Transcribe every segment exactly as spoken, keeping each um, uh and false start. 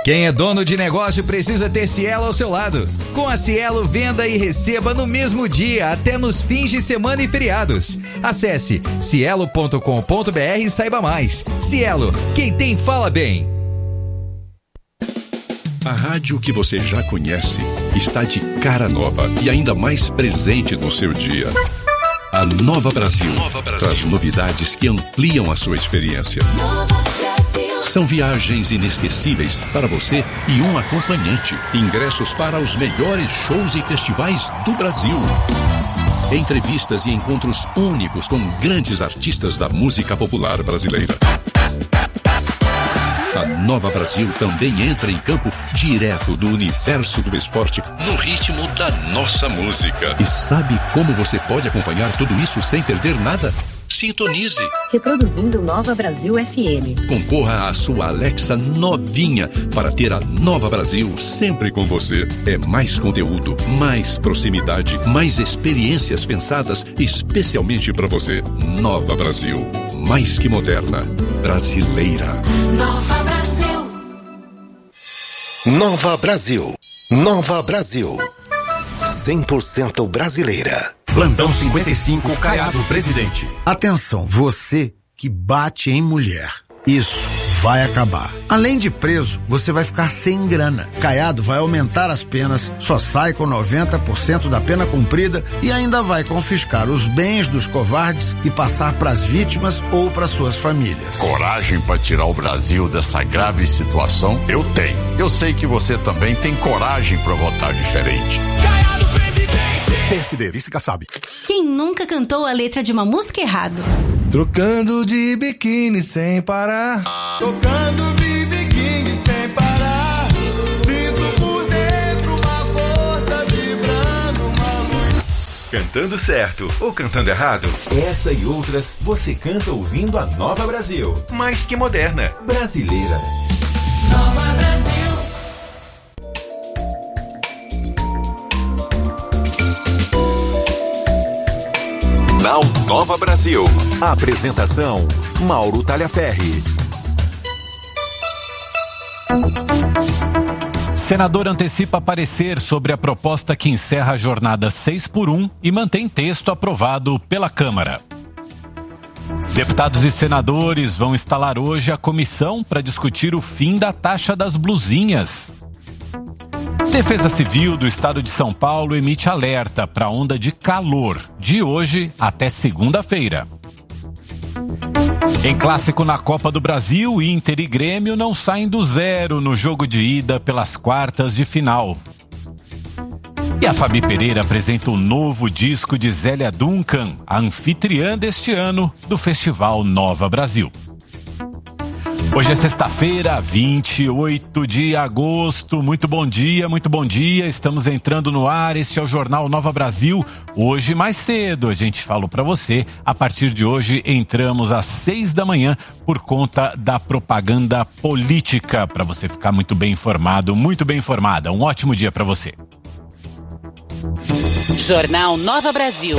Quem é dono de negócio precisa ter Cielo ao seu lado. Com a Cielo, venda e receba no mesmo dia, até nos fins de semana e feriados. Acesse cielo ponto com ponto br e saiba mais. Cielo, quem tem fala bem. A rádio que você já conhece está de cara nova e ainda mais presente no seu dia. A Nova Brasil, Nova Brasil traz novidades que ampliam a sua experiência. São viagens inesquecíveis para você e um acompanhante. Ingressos para os melhores shows e festivais do Brasil. Entrevistas e encontros únicos com grandes artistas da música popular brasileira. A Nova Brasil também entra em campo direto do universo do esporte no ritmo da nossa música. E sabe como você pode acompanhar tudo isso sem perder nada? Sintonize. Reproduzindo Nova Brasil F M. Concorra à sua Alexa novinha para ter a Nova Brasil sempre com você. É mais conteúdo, mais proximidade, mais experiências pensadas especialmente para você. Nova Brasil, mais que moderna, brasileira. Nova Brasil. Nova Brasil. Nova Brasil. cem por cento brasileira. Plantão cinquenta e cinco, Caiado, presidente. Atenção, você que bate em mulher. Isso vai acabar. Além de preso, você vai ficar sem grana. Caiado vai aumentar as penas, só sai com noventa por cento da pena cumprida e ainda vai confiscar os bens dos covardes e passar para as vítimas ou para suas famílias. Coragem para tirar o Brasil dessa grave situação? Eu tenho. Eu sei que você também tem coragem para votar diferente. Caiado, presidente! P S D, vice Kassab. Quem nunca cantou a letra de uma música errado? Trocando de biquíni sem parar. Tocando de biquíni sem parar. Sinto por dentro uma força vibrando, uma luz. Cantando certo ou cantando errado? Essa e outras você canta ouvindo a Nova Brasil. Mais que moderna, brasileira. Nova Brasil. Na Nova Brasil. Apresentação: Mauro Talhaferri. Senador antecipa parecer sobre a proposta que encerra a jornada seis por um e mantém texto aprovado pela Câmara. Deputados e senadores vão instalar hoje a comissão para discutir o fim da taxa das blusinhas. Defesa Civil do Estado de São Paulo emite alerta para a onda de calor de hoje até segunda-feira. Em clássico na Copa do Brasil, Inter e Grêmio não saem do zero no jogo de ida pelas quartas de final. E a Fabi Pereira apresenta o novo disco de Zélia Duncan, a anfitriã deste ano do Festival Nova Brasil. Hoje é sexta-feira, vinte e oito de agosto. Muito bom dia, muito bom dia. Estamos entrando no ar. Este é o Jornal Nova Brasil. Hoje mais cedo a gente falou para você. A partir de hoje entramos às seis da manhã por conta da propaganda política. Para você ficar muito bem informado, muito bem informada. Um ótimo dia para você. Jornal Nova Brasil.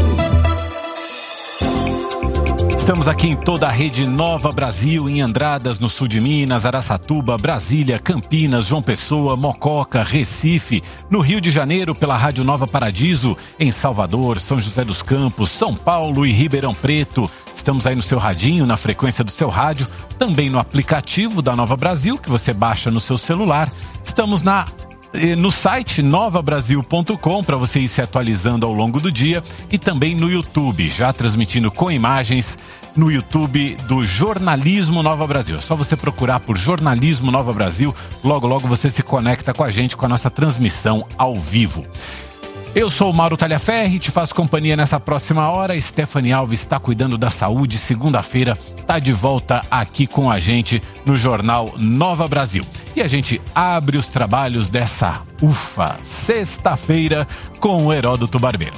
Estamos aqui em toda a rede Nova Brasil, em Andradas, no sul de Minas, Araçatuba, Brasília, Campinas, João Pessoa, Mococa, Recife, no Rio de Janeiro pela Rádio Nova Paradiso, em Salvador, São José dos Campos, São Paulo e Ribeirão Preto. Estamos aí no seu radinho, na frequência do seu rádio, também no aplicativo da Nova Brasil, que você baixa no seu celular. Estamos na no site nova brasil ponto com para você ir se atualizando ao longo do dia e também no YouTube, já transmitindo com imagens no YouTube do Jornalismo Nova Brasil. É só você procurar por Jornalismo Nova Brasil, logo logo você se conecta com a gente, com a nossa transmissão ao vivo. Eu sou o Mauro Talhaferri, te faço companhia nessa próxima hora. Stephanie Alves está cuidando da saúde. Segunda-feira está de volta aqui com a gente no Jornal Nova Brasil. E a gente abre os trabalhos dessa, ufa, sexta-feira com o Heródoto Barbeiro.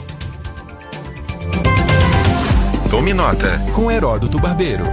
Tome nota com Heródoto Barbeiro.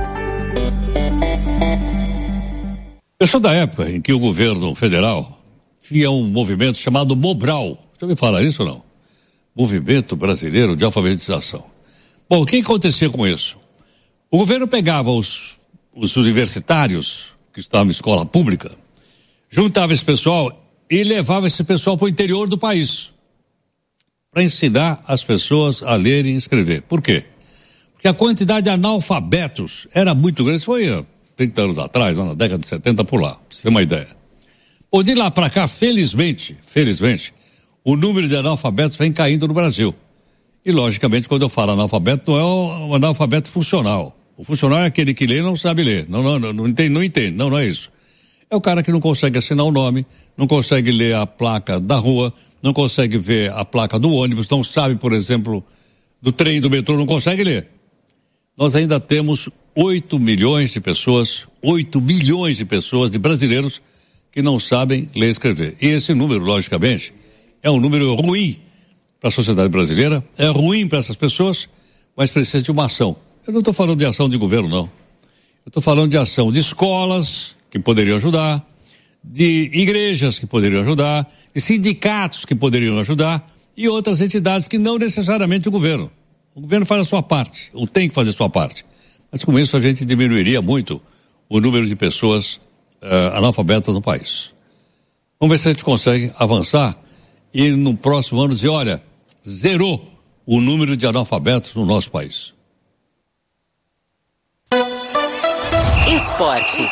Eu sou da época em que o governo federal tinha um movimento chamado Mobral. Já ouviu falar isso ou não? Movimento Brasileiro de Alfabetização. Bom, o que acontecia com isso? O governo pegava os, os universitários que estavam em escola pública, juntava esse pessoal e levava esse pessoal para o interior do país para ensinar as pessoas a lerem e escrever. Por quê? Porque a quantidade de analfabetos era muito grande. Isso foi há trinta anos atrás, na década de setenta, por lá, pra você ter uma ideia. Pô, de lá para cá, felizmente, felizmente, o número de analfabetos vem caindo no Brasil. E, logicamente, quando eu falo analfabeto, não é um analfabeto funcional. O funcional é aquele que lê e não sabe ler. Não, não, não, não entende, não entende. Não, não é isso. É o cara que não consegue assinar o nome, não consegue ler a placa da rua, não consegue ver a placa do ônibus, não sabe, por exemplo, do trem, do metrô, não consegue ler. Nós ainda temos oito milhões de pessoas, oito milhões de pessoas, de brasileiros, que não sabem ler e escrever. E esse número, logicamente, é um número ruim para a sociedade brasileira, é ruim para essas pessoas, mas precisa de uma ação. Eu não estou falando de ação de governo, não. Eu estou falando de ação de escolas, que poderiam ajudar, de igrejas que poderiam ajudar, de sindicatos que poderiam ajudar e outras entidades que não necessariamente o governo. O governo faz a sua parte, ou tem que fazer a sua parte. Mas com isso a gente diminuiria muito o número de pessoas uh, analfabetas no país. Vamos ver se a gente consegue avançar e no próximo ano dizer, olha, zerou o número de analfabetos no nosso país. Esporte.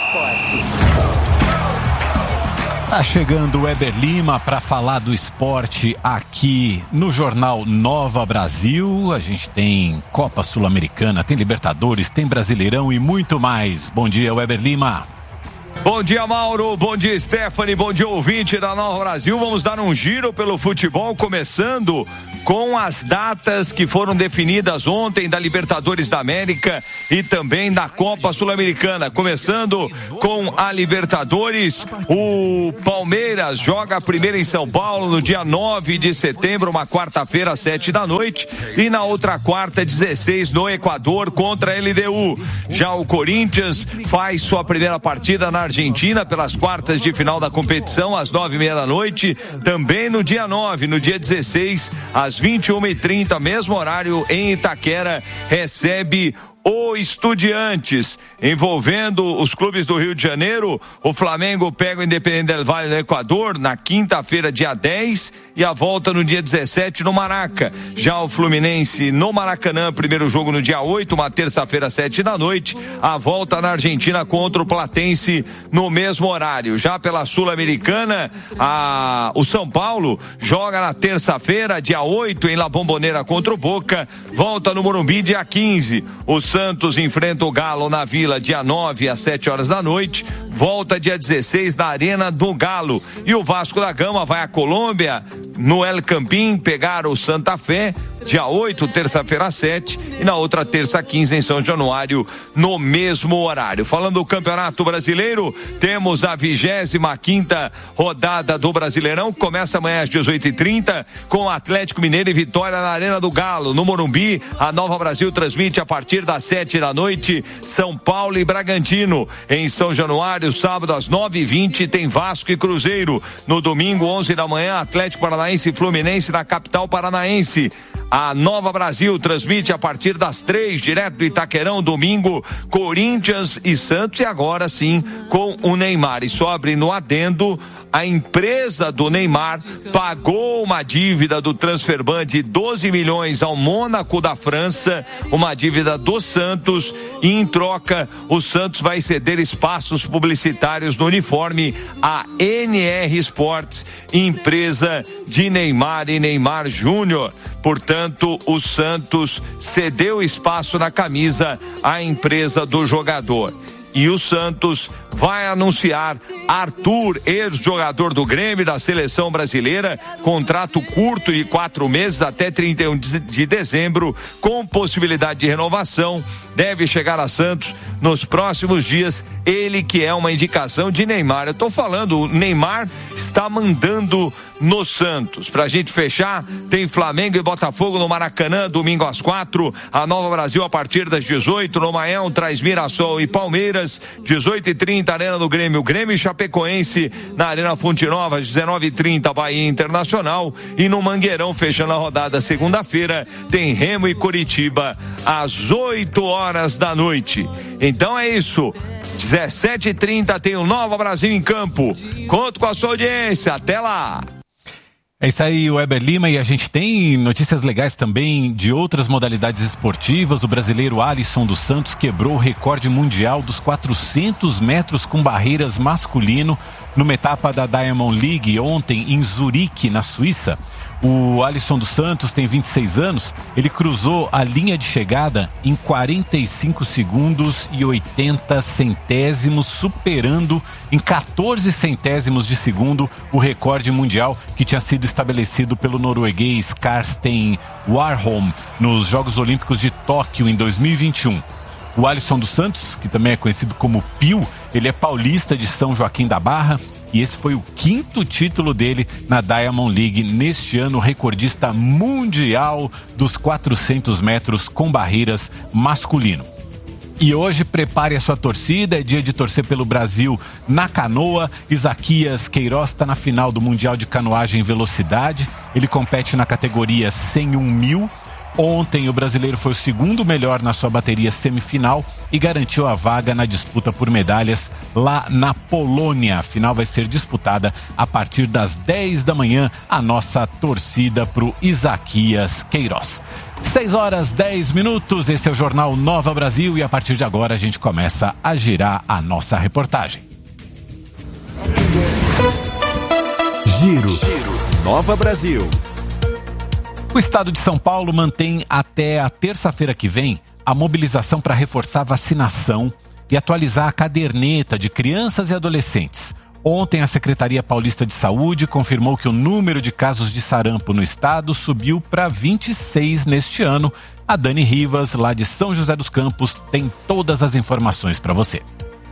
Tá chegando o Weber Lima para falar do esporte aqui no Jornal Nova Brasil. A gente tem Copa Sul-Americana, tem Libertadores, tem Brasileirão e muito mais. Bom dia, Weber Lima. Bom dia, Mauro, bom dia, Stephanie, bom dia, ouvinte da Nova Brasil. Vamos dar um giro pelo futebol, começando com as datas que foram definidas ontem da Libertadores da América e também da Copa Sul-Americana. Começando com a Libertadores, o Palmeiras joga primeiro em São Paulo no dia nove de setembro, uma quarta-feira, às sete da noite, e na outra quarta, dezesseis, no Equador, contra a L D U. Já o Corinthians faz sua primeira partida na Argentina pelas quartas de final da competição às nove e meia da noite, também no dia nove, no dia dezesseis, às vinte e uma e trinta, mesmo horário em Itaquera, recebe o Estudiantes. Envolvendo os clubes do Rio de Janeiro, o Flamengo pega o Independente del Valle no Equador na quinta-feira, dia dez, e a volta no dia dezessete no Maraca. Já o Fluminense no Maracanã, primeiro jogo no dia oito, uma terça-feira, sete da noite, a volta na Argentina contra o Platense no mesmo horário. Já pela Sul-Americana, a, o São Paulo joga na terça-feira, dia oito, em La Bombonera contra o Boca, volta no Morumbi dia quinze. O Santos enfrenta o Galo na Vila dia nove às sete horas da noite, volta dia dezesseis na Arena do Galo. E o Vasco da Gama vai à Colômbia, no El Campín, pegar o Santa Fé, dia oito, terça-feira às sete, e na outra terça, quinze, em São Januário, no mesmo horário. Falando do Campeonato Brasileiro, temos a vigésima quinta rodada do Brasileirão, que começa amanhã às dezoito e trinta, com o Atlético Mineiro e Vitória na Arena do Galo. No Morumbi, a Nova Brasil transmite a partir das sete da noite, São Paulo e Bragantino. Em São Januário, sábado às nove e vinte, tem Vasco e Cruzeiro. No domingo, onze da manhã, Atlético Paranaense e Fluminense na capital paranaense. A Nova Brasil transmite a partir das três, direto do Itaquerão, domingo, Corinthians e Santos, e agora sim com o Neymar. E só abrindo no adendo, a empresa do Neymar pagou uma dívida do Transferban de doze milhões ao Mônaco da França, uma dívida do Santos, e em troca o Santos vai ceder espaços publicitários no uniforme à N R Sports, empresa de Neymar e Neymar Júnior. Portanto, o Santos cedeu espaço na camisa à empresa do jogador. E o Santos vai anunciar Arthur, ex-jogador do Grêmio, da seleção brasileira, contrato curto de quatro meses até trinta e um de dezembro, com possibilidade de renovação, deve chegar a Santos nos próximos dias, ele que é uma indicação de Neymar. Eu tô falando, o Neymar está mandando no Santos. Pra gente fechar, tem Flamengo e Botafogo no Maracanã, domingo às quatro, a Nova Brasil a partir das dezoito, no Mael traz Mirassol e Palmeiras, dezoito e trinta, Arena do Grêmio, Grêmio e Chapecoense Chapecoense na Arena Fonte Nova, às dezenove e trinta, Bahia Internacional. E no Mangueirão, fechando a rodada segunda-feira, tem Remo e Coritiba às oito horas da noite. Então é isso. dezessete e trinta tem o Nova Brasil em campo. Conto com a sua audiência. Até lá. É isso aí, Weber Lima, e a gente tem notícias legais também de outras modalidades esportivas. O brasileiro Alisson dos Santos quebrou o recorde mundial dos quatrocentos metros com barreiras masculino numa etapa da Diamond League ontem em Zurique, na Suíça. O Alisson dos Santos tem vinte e seis anos, ele cruzou a linha de chegada em quarenta e cinco segundos e oitenta centésimos, superando em quatorze centésimos de segundo o recorde mundial que tinha sido estabelecido pelo norueguês Karsten Warholm nos Jogos Olímpicos de Tóquio em dois mil e vinte e um. O Alisson dos Santos, que também é conhecido como Pio, ele é paulista de São Joaquim da Barra, e esse foi o quinto título dele na Diamond League neste ano, recordista mundial dos quatrocentos metros com barreiras masculino. E hoje prepare a sua torcida, é dia de torcer pelo Brasil na canoa. Isaquias Queiroz está na final do Mundial de Canoagem Velocidade, ele compete na categoria cem e um mil. Ontem o brasileiro foi o segundo melhor na sua bateria semifinal e garantiu a vaga na disputa por medalhas lá na Polônia. A final vai ser disputada a partir das dez da manhã. A nossa torcida pro Isaquias Queiroz. seis horas, dez minutos, esse é o Jornal Nova Brasil e a partir de agora a gente começa a girar a nossa reportagem. Giro, Giro. Nova Brasil. O estado de São Paulo mantém até a terça-feira que vem a mobilização para reforçar a vacinação e atualizar a caderneta de crianças e adolescentes. Ontem, a Secretaria Paulista de Saúde confirmou que o número de casos de sarampo no estado subiu para vinte e seis neste ano. A Dani Rivas, lá de São José dos Campos, tem todas as informações para você.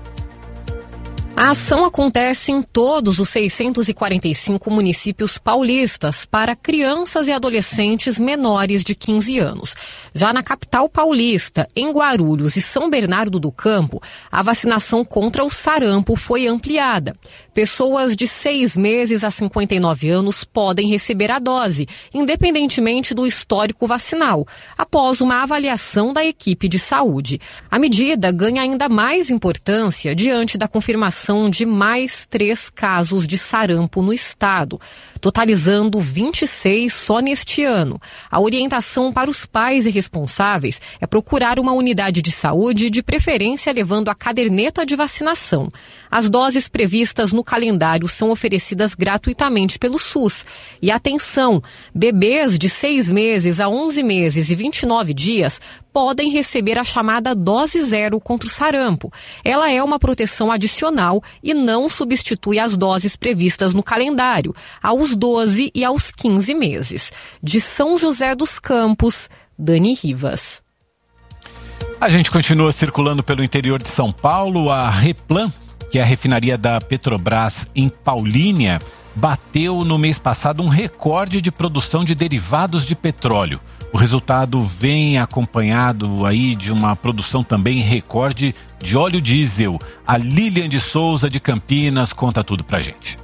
A ação acontece em todos os seiscentos e quarenta e cinco municípios paulistas para crianças e adolescentes menores de quinze anos. Já na capital paulista, em Guarulhos e São Bernardo do Campo, a vacinação contra o sarampo foi ampliada. Pessoas de seis meses a cinquenta e nove anos podem receber a dose, independentemente do histórico vacinal, após uma avaliação da equipe de saúde. A medida ganha ainda mais importância diante da confirmação de mais três casos de sarampo no estado, totalizando vinte e seis só neste ano. A orientação para os pais e responsáveis é procurar uma unidade de saúde, de preferência levando a caderneta de vacinação. As doses previstas no calendário são oferecidas gratuitamente pelo SUS. E atenção, bebês de seis meses a onze meses e vinte e nove dias podem receber a chamada dose zero contra o sarampo. Ela é uma proteção adicional e não substitui as doses previstas no calendário, aos doze e aos quinze meses. De São José dos Campos, Dani Rivas. A gente continua circulando pelo interior de São Paulo. A Replan, que é a refinaria da Petrobras em Paulínia, bateu no mês passado um recorde de produção de derivados de petróleo. O resultado vem acompanhado aí de uma produção também recorde de óleo diesel. A Lilian de Souza de Campinas conta tudo pra gente.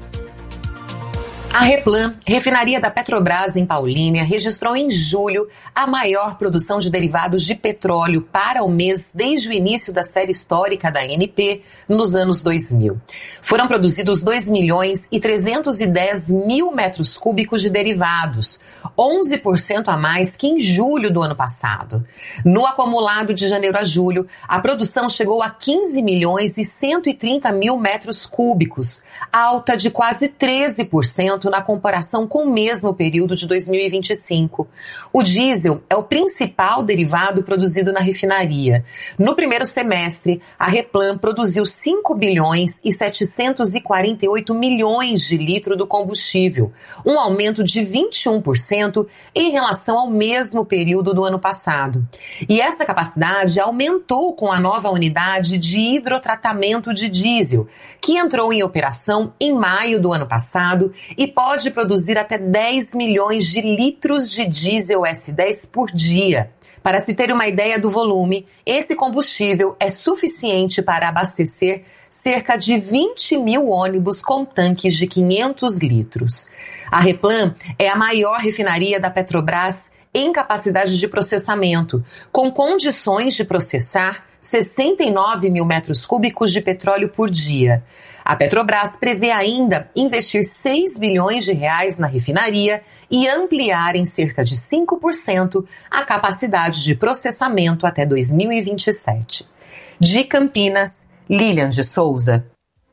A Replan, refinaria da Petrobras em Paulínia, registrou em julho a maior produção de derivados de petróleo para o mês desde o início da série histórica da A N P, nos anos dois mil. Foram produzidos dois milhões e trezentos e dez mil metros cúbicos de derivados, onze por cento a mais que em julho do ano passado. No acumulado de janeiro a julho, a produção chegou a quinze milhões e cento e trinta mil metros cúbicos, alta de quase treze por cento na comparação com o mesmo período de dois mil e vinte e cinco. O diesel é o principal derivado produzido na refinaria. No primeiro semestre, a Replan produziu cinco bilhões e setecentos e quarenta e oito milhões de litros do combustível, um aumento de vinte e um por cento em relação ao mesmo período do ano passado. E essa capacidade aumentou com a nova unidade de hidrotratamento de diesel, que entrou em operação em maio do ano passado e pode produzir até dez milhões de litros de diesel S dez por dia. Para se ter uma ideia do volume, esse combustível é suficiente para abastecer cerca de vinte mil ônibus com tanques de quinhentos litros. A Replan é a maior refinaria da Petrobras em capacidade de processamento, com condições de processar sessenta e nove mil metros cúbicos de petróleo por dia. A Petrobras prevê ainda investir seis bilhões de reais na refinaria e ampliar em cerca de cinco por cento a capacidade de processamento até dois mil e vinte e sete. De Campinas, Lilian de Souza.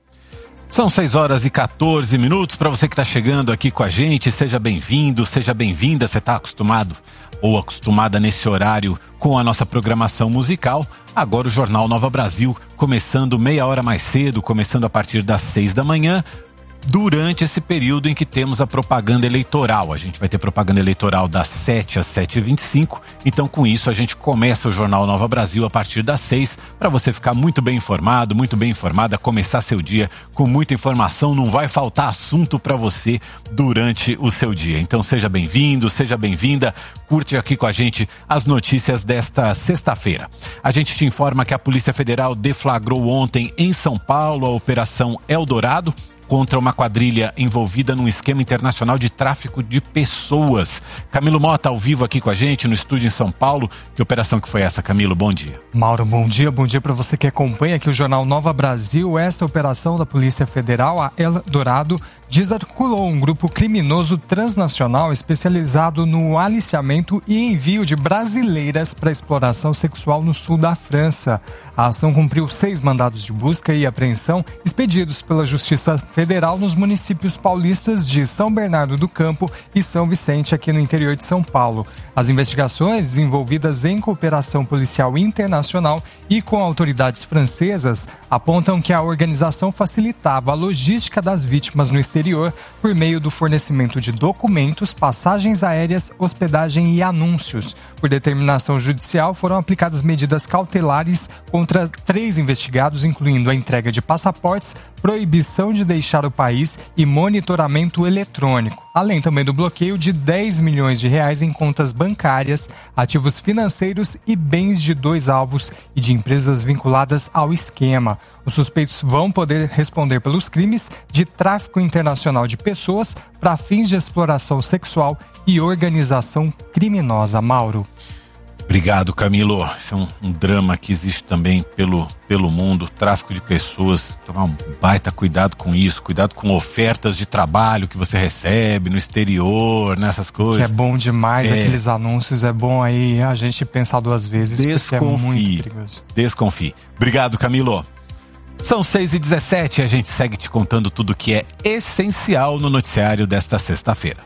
São seis horas e quatorze minutos. Para você que está chegando aqui com a gente, seja bem-vindo, seja bem-vinda. Você está acostumado ou acostumada nesse horário com a nossa programação musical? Agora o Jornal Nova Brasil, começando meia hora mais cedo, começando a partir das seis da manhã, durante esse período em que temos a propaganda eleitoral. A gente vai ter propaganda eleitoral das sete às sete e vinte e cinco, então com isso a gente começa o Jornal Nova Brasil a partir das seis, para você ficar muito bem informado, muito bem informada, começar seu dia com muita informação, não vai faltar assunto para você durante o seu dia. Então seja bem-vindo, seja bem-vinda, curte aqui com a gente as notícias desta sexta-feira. A gente te informa que a Polícia Federal deflagrou ontem em São Paulo a Operação Eldorado, contra uma quadrilha envolvida num esquema internacional de tráfico de pessoas. Camilo Mota, ao vivo aqui com a gente no estúdio em São Paulo. Que operação que foi essa, Camilo? Bom dia. Mauro, bom dia. Bom dia para você que acompanha aqui o Jornal Nova Brasil. Essa operação da Polícia Federal, a Eldorado, desarticulou um grupo criminoso transnacional especializado no aliciamento e envio de brasileiras para exploração sexual no sul da França. A ação cumpriu seis mandados de busca e apreensão expedidos pela Justiça Federal nos municípios paulistas de São Bernardo do Campo e São Vicente, aqui no interior de São Paulo. As investigações, desenvolvidas em cooperação policial internacional e com autoridades francesas, apontam que a organização facilitava a logística das vítimas no exterior por meio do fornecimento de documentos, passagens aéreas, hospedagem e anúncios. Por determinação judicial, foram aplicadas medidas cautelares contra três investigados, incluindo a entrega de passaportes, proibição de deixar o país e monitoramento eletrônico, além também do bloqueio de dez milhões de reais em contas bancárias, ativos financeiros e bens de dois alvos e de empresas vinculadas ao esquema. Os suspeitos vão poder responder pelos crimes de tráfico internacional de pessoas para fins de exploração sexual e organização criminosa. Mauro. Obrigado, Camilo. Isso é um, um drama que existe também pelo, pelo mundo, tráfico de pessoas. Tomar um baita cuidado com isso, cuidado com ofertas de trabalho que você recebe no exterior, nessas coisas. Que é bom demais, é. Aqueles anúncios, é bom aí a gente pensar duas vezes, Desconfie, porque é muito perigoso. Desconfie. Obrigado, Camilo. São seis e dezessete e a gente segue te contando tudo que é essencial no noticiário desta sexta-feira.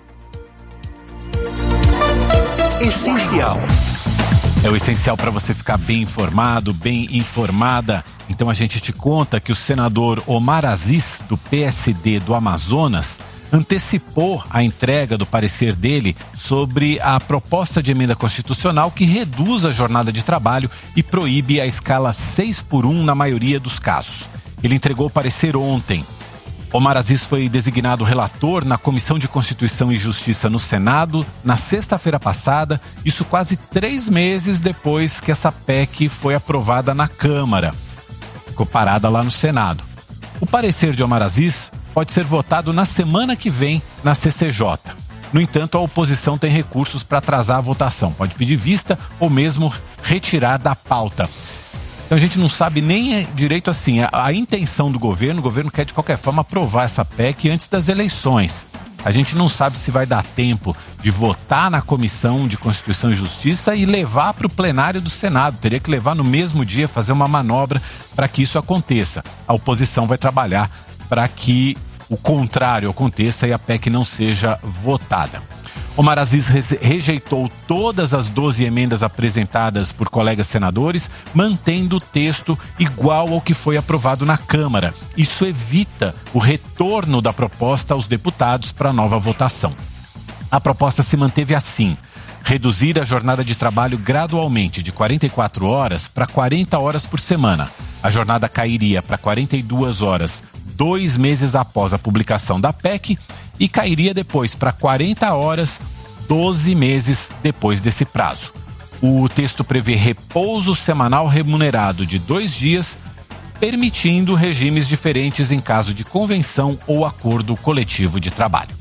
Essencial. É o essencial para você ficar bem informado, bem informada. Então a gente te conta que o senador Omar Aziz, do P S D do Amazonas, antecipou a entrega do parecer dele sobre a proposta de emenda constitucional que reduz a jornada de trabalho e proíbe a escala seis por um na maioria dos casos. Ele entregou o parecer ontem. Omar Aziz foi designado relator na Comissão de Constituição e Justiça no Senado na sexta-feira passada, isso quase três meses depois que essa P E C foi aprovada na Câmara. Ficou parada lá no Senado. O parecer de Omar Aziz pode ser votado na semana que vem na C C J. No entanto, a oposição tem recursos para atrasar a votação. Pode pedir vista ou mesmo retirar da pauta. Então a gente não sabe nem direito assim, a, a intenção do governo, o governo quer de qualquer forma aprovar essa P E C antes das eleições. A gente não sabe se vai dar tempo de votar na Comissão de Constituição e Justiça e levar para o plenário do Senado. Teria que levar no mesmo dia, fazer uma manobra para que isso aconteça. A oposição vai trabalhar para que o contrário aconteça e a P E C não seja votada. Omar Aziz rejeitou todas as doze emendas apresentadas por colegas senadores, mantendo o texto igual ao que foi aprovado na Câmara. Isso evita o retorno da proposta aos deputados para nova votação. A proposta se manteve assim: reduzir a jornada de trabalho gradualmente de quarenta e quatro horas para quarenta horas por semana. A jornada cairia para quarenta e duas horas dois meses após a publicação da P E C e cairia depois para quarenta horas doze meses depois desse prazo. O texto prevê repouso semanal remunerado de dois dias permitindo regimes diferentes em caso de convenção ou acordo coletivo de trabalho.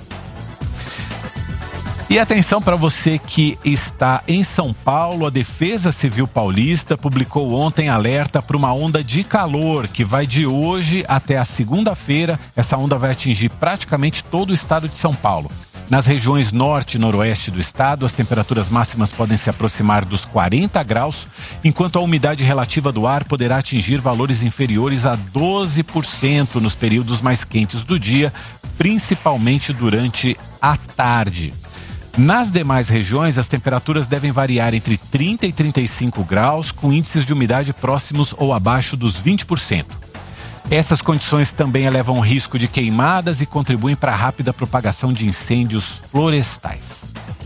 E atenção para você que está em São Paulo, a Defesa Civil Paulista publicou ontem alerta para uma onda de calor que vai de hoje até a segunda-feira. Essa onda vai atingir praticamente todo o estado de São Paulo. Nas regiões norte e noroeste do estado, as temperaturas máximas podem se aproximar dos quarenta graus, enquanto a umidade relativa do ar poderá atingir valores inferiores a doze por cento nos períodos mais quentes do dia, principalmente durante a tarde. Nas demais regiões, as temperaturas devem variar entre trinta e trinta e cinco graus, com índices de umidade próximos ou abaixo dos vinte por cento. Essas condições também elevam o risco de queimadas e contribuem para a rápida propagação de incêndios florestais.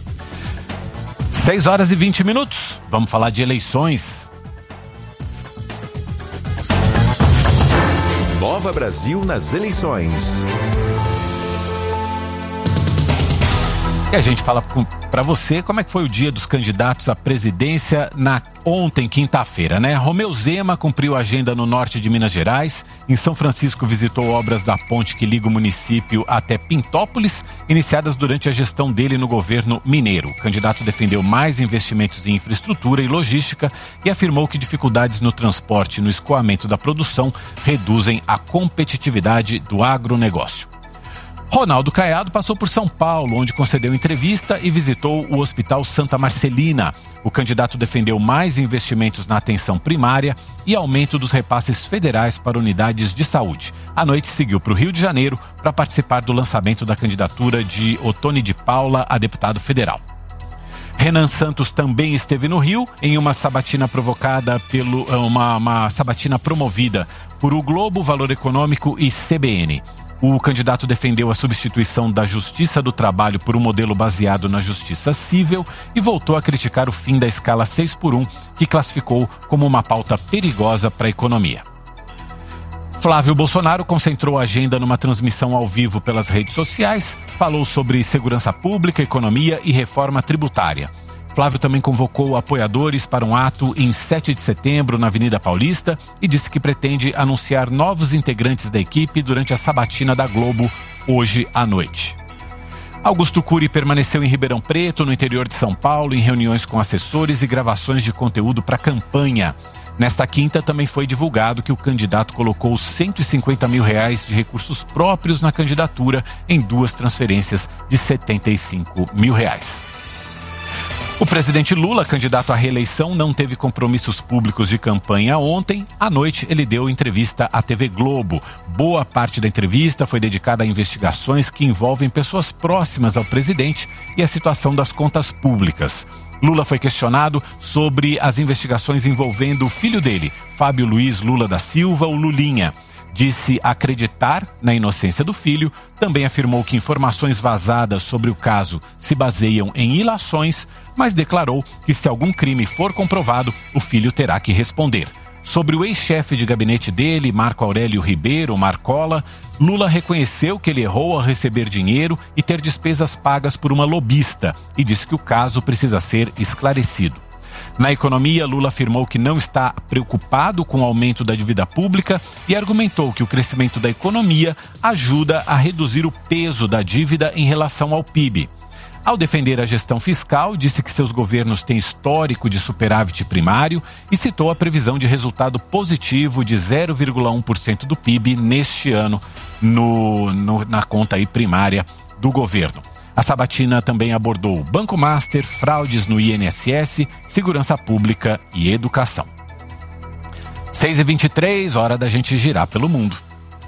seis horas e vinte minutos. Vamos falar de eleições. Nova Brasil nas eleições. E a gente fala para você como é que foi o dia dos candidatos à presidência na ontem, quinta-feira, né? Romeu Zema cumpriu a agenda no norte de Minas Gerais. Em São Francisco visitou obras da ponte que liga o município até Pintópolis, iniciadas durante a gestão dele no governo mineiro. O candidato defendeu mais investimentos em infraestrutura e logística e afirmou que dificuldades no transporte e no escoamento da produção reduzem a competitividade do agronegócio. Ronaldo Caiado passou por São Paulo, onde concedeu entrevista e visitou o Hospital Santa Marcelina. O candidato defendeu mais investimentos na atenção primária e aumento dos repasses federais para unidades de saúde. À noite, seguiu para o Rio de Janeiro para participar do lançamento da candidatura de Ottoni de Paula a deputado federal. Renan Santos também esteve no Rio em uma sabatina provocada pelo uma, uma sabatina promovida por O Globo, Valor Econômico e C B N. O candidato defendeu a substituição da Justiça do Trabalho por um modelo baseado na Justiça Civil e voltou a criticar o fim da escala seis por um, que classificou como uma pauta perigosa para a economia. Flávio Bolsonaro concentrou a agenda numa transmissão ao vivo pelas redes sociais, falou sobre segurança pública, economia e reforma tributária. Flávio também convocou apoiadores para um ato em sete de setembro na Avenida Paulista e disse que pretende anunciar novos integrantes da equipe durante a sabatina da Globo hoje à noite. Augusto Cury permaneceu em Ribeirão Preto, no interior de São Paulo, em reuniões com assessores e gravações de conteúdo para a campanha. Nesta quinta também foi divulgado que o candidato colocou cento e cinquenta mil reais de recursos próprios na candidatura em duas transferências de setenta e cinco mil reais. O presidente Lula, candidato à reeleição, não teve compromissos públicos de campanha ontem. À noite, ele deu entrevista à T V Globo. Boa parte da entrevista foi dedicada a investigações que envolvem pessoas próximas ao presidente e a situação das contas públicas. Lula foi questionado sobre as investigações envolvendo o filho dele, Fábio Luiz Lula da Silva, o Lulinha. Disse acreditar na inocência do filho, também afirmou que informações vazadas sobre o caso se baseiam em ilações, mas declarou que se algum crime for comprovado, o filho terá que responder. Sobre o ex-chefe de gabinete dele, Marco Aurélio Ribeiro, Marcola, Lula reconheceu que ele errou ao receber dinheiro e ter despesas pagas por uma lobista e disse que o caso precisa ser esclarecido. Na economia, Lula afirmou que não está preocupado com o aumento da dívida pública e argumentou que o crescimento da economia ajuda a reduzir o peso da dívida em relação ao P I B. Ao defender a gestão fiscal, disse que seus governos têm histórico de superávit primário e citou a previsão de resultado positivo de zero vírgula um por cento do P I B neste ano no, no, na conta aí primária do governo. A sabatina também abordou Banco Master, fraudes no I N S S, segurança pública e educação. seis e vinte e três, hora da gente girar pelo mundo.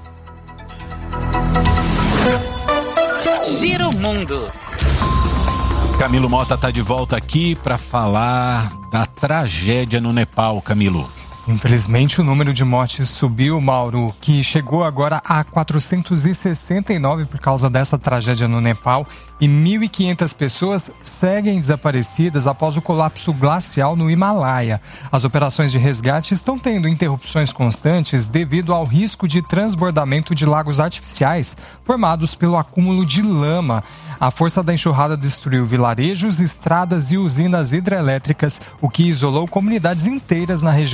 Gira o mundo. Camilo Mota está de volta aqui para falar da tragédia no Nepal, Camilo. Infelizmente, o número de mortes subiu, Mauro, que chegou agora a quatrocentos e sessenta e nove por causa dessa tragédia no Nepal, e mil e quinhentas pessoas seguem desaparecidas após o colapso glacial no Himalaia. As operações de resgate estão tendo interrupções constantes devido ao risco de transbordamento de lagos artificiais formados pelo acúmulo de lama. A força da enxurrada destruiu vilarejos, estradas e usinas hidrelétricas, o que isolou comunidades inteiras na região de fronteira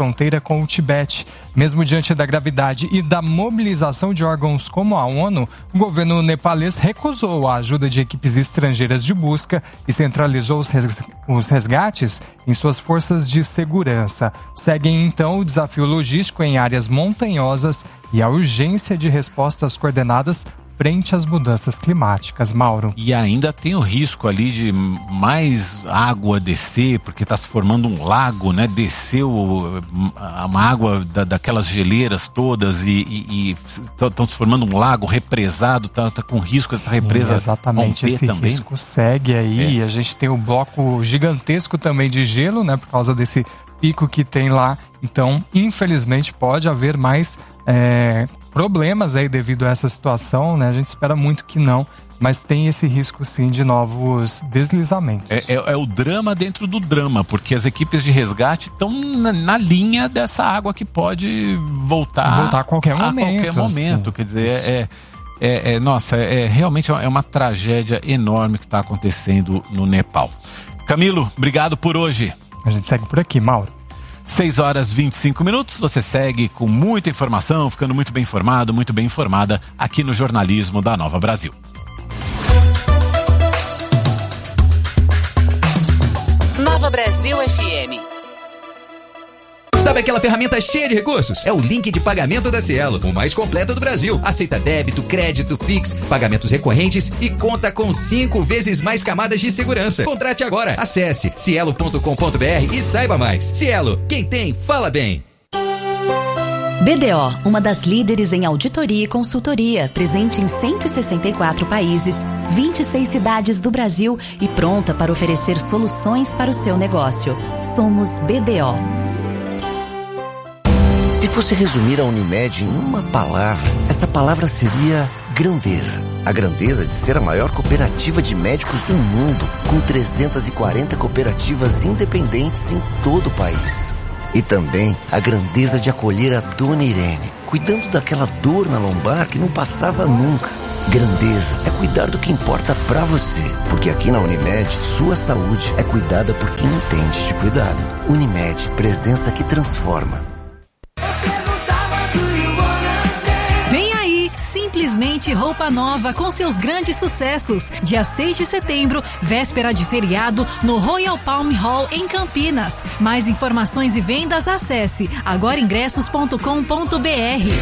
fronteira com o Tibete. Mesmo diante da gravidade e da mobilização de órgãos como a ONU, o governo nepalês recusou a ajuda de equipes estrangeiras de busca e centralizou os resgates em suas forças de segurança. Seguem então o desafio logístico em áreas montanhosas e a urgência de respostas coordenadas frente às mudanças climáticas, Mauro. E ainda tem o risco ali de mais água descer, porque está se formando um lago, né? Desceu uma água da, daquelas geleiras todas e estão se formando um lago represado, tá, tá com risco dessa represa. Exatamente, esse também. risco segue aí. É. A gente tem o bloco gigantesco também de gelo, né? Por causa desse pico que tem lá. Então, infelizmente, pode haver mais é, problemas aí devido a essa situação, né? A gente espera muito que não, mas tem esse risco sim de novos deslizamentos. É, é, é o drama dentro do drama, porque as equipes de resgate estão na, na linha dessa água que pode voltar, voltar a qualquer momento. A qualquer momento, assim. Quer dizer, é, é, é, nossa, é, é realmente é uma tragédia enorme que está acontecendo no Nepal. Camilo, obrigado por hoje. A gente segue por aqui, Mauro. seis horas e vinte e cinco minutos, você segue com muita informação, ficando muito bem informado, muito bem informada aqui no jornalismo da Nova Brasil. Nova Brasil F M. Sabe aquela ferramenta cheia de recursos? É o link de pagamento da Cielo, o mais completo do Brasil. Aceita débito, crédito, Pix, pagamentos recorrentes e conta com cinco vezes mais camadas de segurança. Contrate agora. Acesse cielo ponto com ponto br e saiba mais. Cielo, quem tem, fala bem. B D O, uma das líderes em auditoria e consultoria, presente em cento e sessenta e quatro países, vinte e seis cidades do Brasil e pronta para oferecer soluções para o seu negócio. Somos B D O. Se fosse resumir a Unimed em uma palavra, essa palavra seria grandeza. A grandeza de ser a maior cooperativa de médicos do mundo, com trezentas e quarenta cooperativas independentes em todo o país. E também a grandeza de acolher a Dona Irene, cuidando daquela dor na lombar que não passava nunca. Grandeza é cuidar do que importa pra você, porque aqui na Unimed, sua saúde é cuidada por quem entende de cuidado. Unimed, presença que transforma. Simplesmente roupa nova com seus grandes sucessos. Dia seis de setembro, véspera de feriado, no Royal Palm Hall em Campinas. Mais informações e vendas, acesse agora ingressos ponto com ponto br.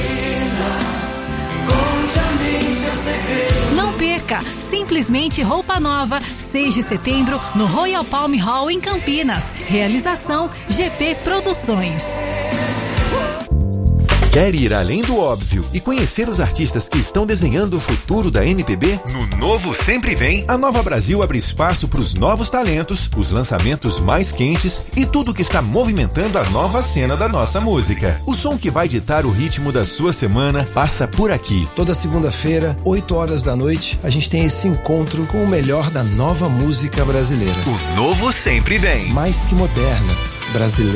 Não perca! Simplesmente roupa nova, seis de setembro, no Royal Palm Hall em Campinas. Realização G P Produções. Quer ir além do óbvio e conhecer os artistas que estão desenhando o futuro da M P B? No Novo Sempre Vem, a Nova Brasil abre espaço para os novos talentos, os lançamentos mais quentes e tudo que está movimentando a nova cena da nossa música. O som que vai ditar o ritmo da sua semana passa por aqui. Toda segunda-feira, oito horas da noite, a gente tem esse encontro com o melhor da nova música brasileira. O Novo Sempre Vem. Mais que moderna, brasileira.